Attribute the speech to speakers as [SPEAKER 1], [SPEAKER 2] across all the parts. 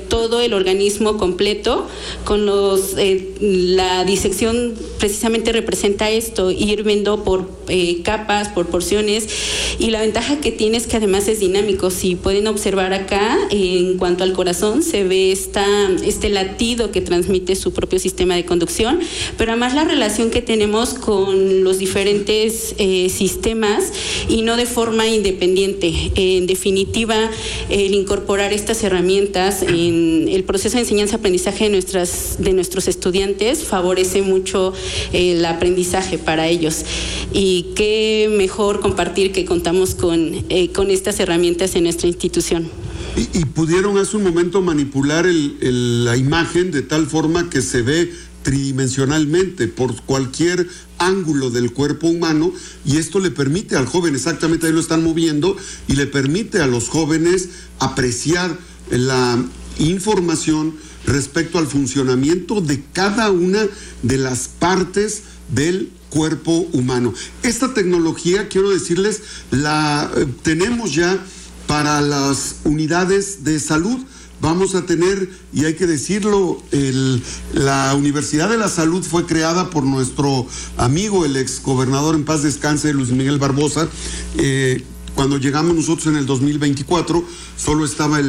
[SPEAKER 1] todo el organismo completo, con la disección precisamente representa esto, ir viendo por capas, por porciones, y la ventaja que tiene es que además es dinámico. Si pueden observar acá, en cuanto al corazón, se ve este latido que transmite su propio sistema de conducción, pero además la relación que tenemos con los diferentes sistemas y no de forma independiente. En definitiva, el incorporar estas herramientas en el proceso de enseñanza-aprendizaje de nuestros estudiantes favorece mucho el aprendizaje para ellos. Y qué mejor compartir que contamos con estas herramientas en nuestra institución.
[SPEAKER 2] Y pudieron hace un momento manipular la imagen de tal forma que se ve tridimensionalmente por cualquier ángulo del cuerpo humano, y esto le permite al joven, exactamente ahí lo están moviendo, y le permite a los jóvenes apreciar la información respecto al funcionamiento de cada una de las partes del cuerpo humano. Esta tecnología, quiero decirles, la tenemos ya para las unidades de salud. Vamos a tener, y hay que decirlo, la Universidad de la Salud fue creada por nuestro amigo, el exgobernador en paz descanse, Luis Miguel Barbosa. Cuando llegamos nosotros en el 2024, solo estaba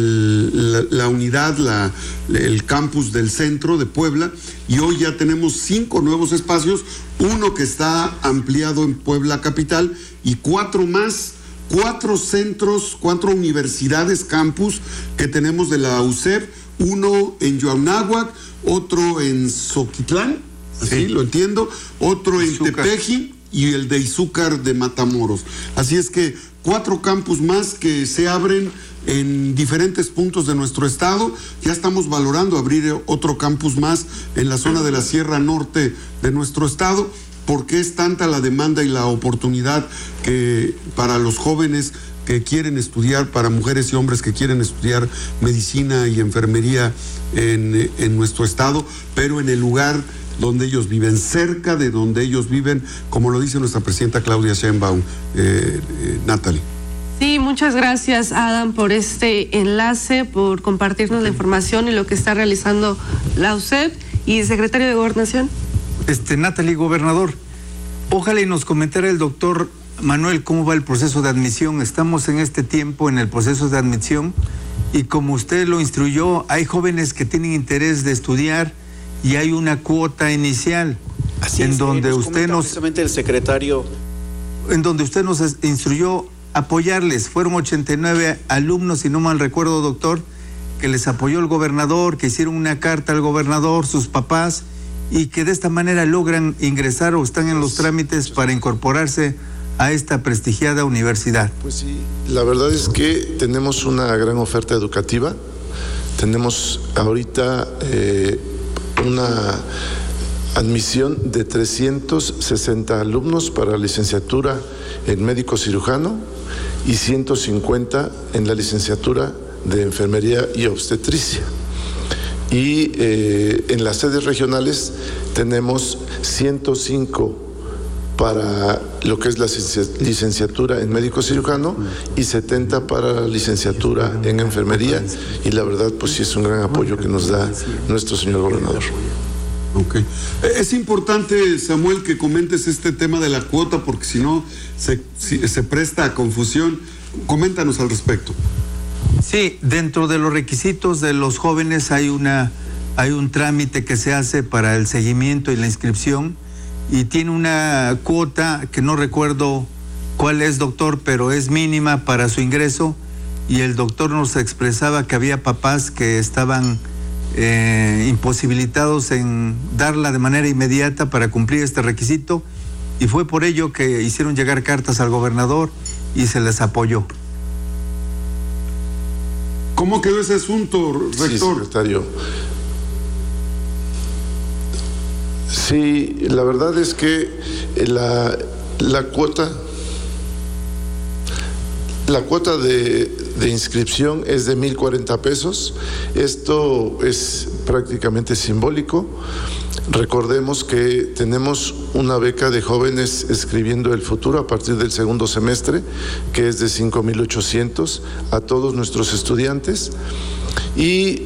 [SPEAKER 2] la unidad, el campus del centro de Puebla, y hoy ya tenemos 5 nuevos espacios, uno que está ampliado en Puebla capital y 4 más. 4 centros, 4 universidades, campus que tenemos de la UCEP, uno en Yoaunáhuac, otro en Zoquitlán, así lo entiendo, otro en Tepeji y el de Izúcar de Matamoros. Así es que 4 campus más que se abren en diferentes puntos de nuestro estado. Ya estamos valorando abrir otro campus más en la zona de la Sierra Norte de nuestro estado, porque es tanta la demanda y la oportunidad que para los jóvenes que quieren estudiar, para mujeres y hombres que quieren estudiar medicina y enfermería en nuestro estado, pero en el lugar donde ellos viven, cerca de donde ellos viven, como lo dice nuestra presidenta Claudia Sheinbaum. Natalie.
[SPEAKER 3] Sí, muchas gracias, Adam, por este enlace, por compartirnos la información y lo que está realizando la UCEP. Y secretario de Gobernación.
[SPEAKER 4] Natalie, gobernador, ojalá y nos comentara el doctor Manuel cómo va el proceso de admisión. Estamos en este tiempo en el proceso de admisión y como usted lo instruyó, hay jóvenes que tienen interés de estudiar y hay una cuota inicial.
[SPEAKER 5] Así
[SPEAKER 4] en
[SPEAKER 5] es,
[SPEAKER 4] donde usted
[SPEAKER 5] precisamente el secretario,
[SPEAKER 4] en donde usted nos instruyó apoyarles. Fueron 89 alumnos, si no mal recuerdo, doctor, que les apoyó el gobernador, que hicieron una carta al gobernador, sus papás, y que de esta manera logran ingresar o están en los trámites para incorporarse a esta prestigiada universidad.
[SPEAKER 6] Pues sí, la verdad es que tenemos una gran oferta educativa. Tenemos ahorita una admisión de 360 alumnos para licenciatura en médico cirujano y 150 en la licenciatura de enfermería y obstetricia. Y en las sedes regionales tenemos 105 para lo que es la licenciatura en médico cirujano y 70 para la licenciatura en enfermería, y la verdad pues sí es un gran apoyo que nos da nuestro señor gobernador.
[SPEAKER 2] Okay. Es importante, Samuel, que comentes este tema de la cuota, porque si no se presta a confusión. Coméntanos al respecto.
[SPEAKER 4] Sí, dentro de los requisitos de los jóvenes hay un trámite que se hace para el seguimiento y la inscripción, y tiene una cuota que no recuerdo cuál es, doctor, pero es mínima para su ingreso, y el doctor nos expresaba que había papás que estaban imposibilitados en darla de manera inmediata para cumplir este requisito, y fue por ello que hicieron llegar cartas al gobernador y se les apoyó.
[SPEAKER 2] ¿Cómo quedó ese asunto, rector?
[SPEAKER 6] Sí, secretario. Sí, la verdad es que la cuota de inscripción es de 1,040 pesos. Esto es prácticamente simbólico. Recordemos que tenemos una beca de jóvenes escribiendo el futuro a partir del segundo semestre, que es de 5,800 a todos nuestros estudiantes. Y